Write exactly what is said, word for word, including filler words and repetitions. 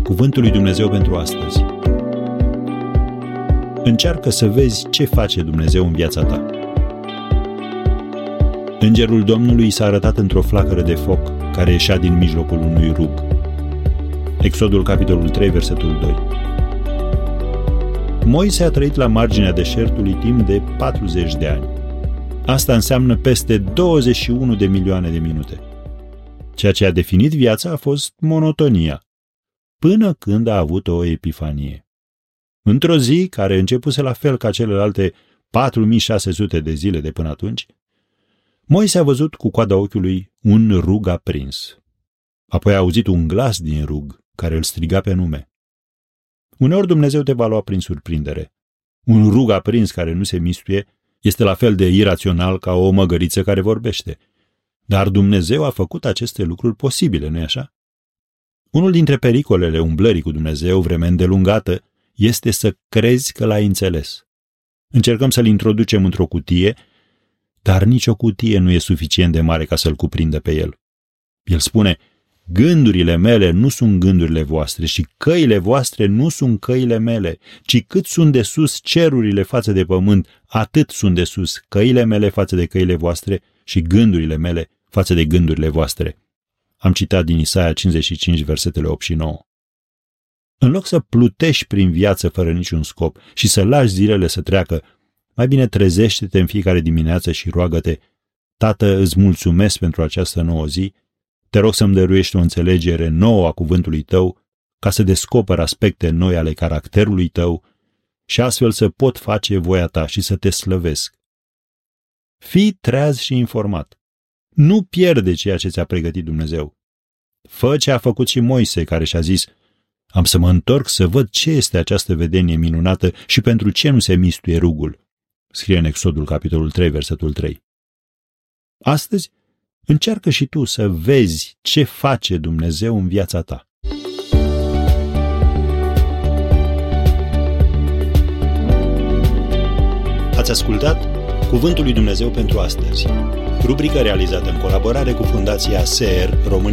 Cuvântul lui Dumnezeu pentru astăzi. Încearcă să vezi ce face Dumnezeu în viața ta. Îngerul Domnului s-a arătat într-o flacără de foc care ieșea din mijlocul unui rug. Exodul, capitolul trei, versetul doi. Moise a trăit la marginea deșertului timp de patruzeci de ani. Asta înseamnă peste douăzeci și unu de milioane de minute. Ceea ce a definit viața a fost monotonia, până când a avut o epifanie. Într-o zi, care începuse la fel ca celelalte patru mii șase sute de zile de până atunci, Moise a văzut cu coada ochiului un rug aprins. Apoi a auzit un glas din rug care îl striga pe nume. Uneori Dumnezeu te va lua prin surprindere. Un rug aprins care nu se mistuie este la fel de irațional ca o măgăriță care vorbește. Dar Dumnezeu a făcut aceste lucruri posibile, nu-i așa? Unul dintre pericolele umblării cu Dumnezeu vreme îndelungată este să crezi că l-ai înțeles. Încercăm să-l introducem într-o cutie, dar nicio cutie nu e suficient de mare ca să-l cuprindă pe el. El spune: gândurile mele nu sunt gândurile voastre și căile voastre nu sunt căile mele, ci cât sunt de sus cerurile față de pământ, atât sunt de sus căile mele față de căile voastre și gândurile mele față de gândurile voastre. Am citat din Isaia cincizeci și cinci, versetele opt și nouă. În loc să plutești prin viață fără niciun scop și să lași zilele să treacă, mai bine trezește-te în fiecare dimineață și roagă-te: Tată, îți mulțumesc pentru această nouă zi, te rog să-mi dăruiești o înțelegere nouă a cuvântului tău, ca să descoper aspecte noi ale caracterului tău și astfel să pot face voia ta și să te slăvesc. Fii treaz și informat. Nu pierde ceea ce ți-a pregătit Dumnezeu. Fă ce a făcut și Moise, care și-a zis: am să mă întorc să văd ce este această vedenie minunată și pentru ce nu se mistuie rugul. Scrie în Exodul, capitolul trei, versetul trei. Astăzi, încearcă și tu să vezi ce face Dumnezeu în viața ta. Ați ascultat Cuvântul lui Dumnezeu pentru astăzi, rubrică realizată în colaborare cu Fundația S E R România.